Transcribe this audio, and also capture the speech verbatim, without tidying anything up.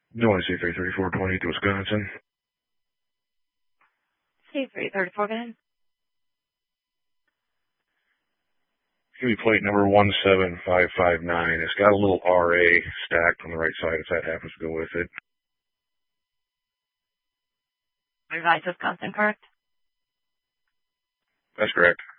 Doing C three thirty-four twenty to Wisconsin. C three thirty-four, go ahead. Give me plate number one seven five five nine. It's got a little R A stacked on the right side if that happens to go with it. Revised Wisconsin, correct? That's correct.